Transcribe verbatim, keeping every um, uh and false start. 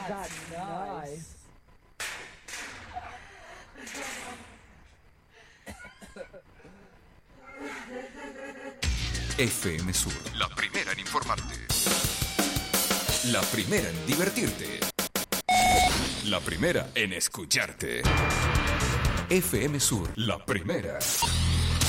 That's nice. F M Sur, la primera en informarte. La primera en divertirte. La primera en escucharte. F M Sur, la primera.